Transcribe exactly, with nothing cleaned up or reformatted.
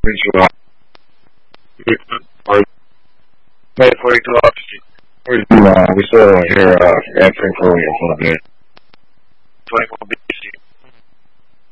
visual. Wait for you to oxygen. We uh, we still here uh, answering for you a little bit. twenty-four B.